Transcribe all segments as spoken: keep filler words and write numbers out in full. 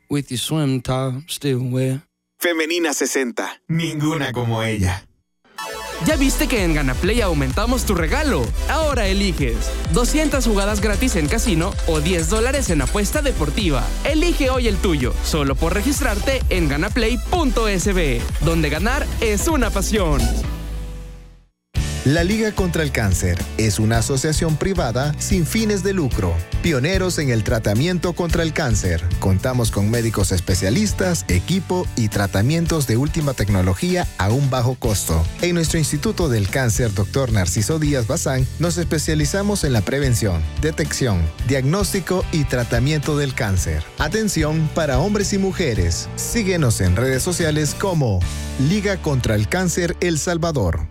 with your swim top still wet. Femenina sesenta, ninguna como ella. ¿Ya viste que en GanaPlay aumentamos tu regalo? Ahora eliges doscientas jugadas gratis en casino o diez dólares en apuesta deportiva. Elige hoy el tuyo, solo por registrarte en ganaplay punto es be, donde ganar es una pasión. La Liga contra el Cáncer es una asociación privada sin fines de lucro, pioneros en el tratamiento contra el cáncer. Contamos con médicos especialistas, equipo y tratamientos de última tecnología a un bajo costo. En nuestro Instituto del Cáncer, doctor Narciso Díaz Bazán, nos especializamos en la prevención, detección, diagnóstico y tratamiento del cáncer. Atención para hombres y mujeres. Síguenos en redes sociales como Liga contra el Cáncer El Salvador.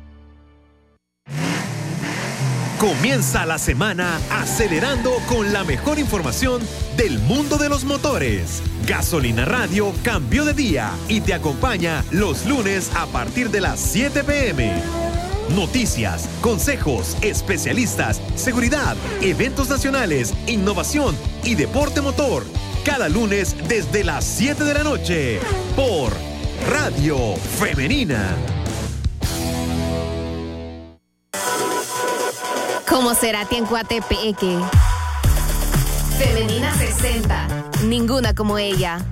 Comienza la semana acelerando con la mejor información del mundo de los motores. Gasolina Radio cambió de día y te acompaña los lunes a partir de las siete pe eme. Noticias, consejos, especialistas, seguridad, eventos nacionales, innovación y deporte motor. Cada lunes desde las siete de la noche por Radio Femenina. Como Cerati en Coatepeque. Femenina sesenta. Ninguna como ella.